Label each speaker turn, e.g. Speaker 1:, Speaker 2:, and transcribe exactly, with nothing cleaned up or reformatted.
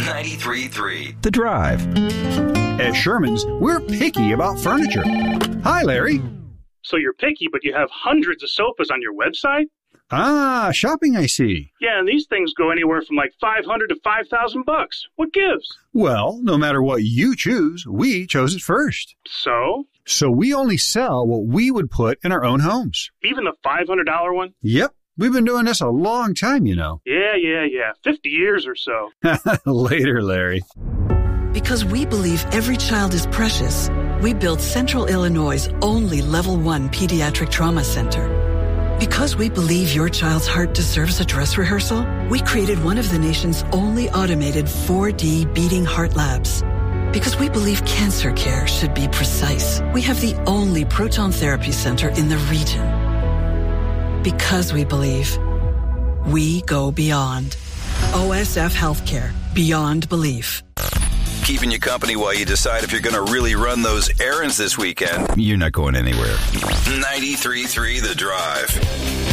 Speaker 1: ninety-three point three
Speaker 2: The Drive. At Sherman's, we're picky about furniture. Hi, Larry.
Speaker 3: So you're picky, but you have hundreds of sofas on your website?
Speaker 2: Ah, shopping, I see.
Speaker 3: Yeah, and these things go anywhere from like five hundred to five thousand bucks. What gives?
Speaker 2: Well, no matter what you choose, we chose it first.
Speaker 3: So?
Speaker 2: So we only sell what we would put in our own homes.
Speaker 3: Even the five hundred dollars one?
Speaker 2: Yep. We've been doing this a long time, you know.
Speaker 3: Yeah, yeah, yeah. fifty years or so.
Speaker 2: Later, Larry.
Speaker 4: Because we believe every child is precious, we built Central Illinois' only Level one Pediatric Trauma Center. Because we believe your child's heart deserves a dress rehearsal, we created one of the nation's only automated four D beating heart labs. Because we believe cancer care should be precise, we have the only proton therapy center in the region. Because we believe, we go beyond. O S F Healthcare. Beyond belief.
Speaker 1: Keeping you company while you decide if you're going to really run those errands this weekend.
Speaker 2: You're not going anywhere.
Speaker 1: ninety-three point three The Drive.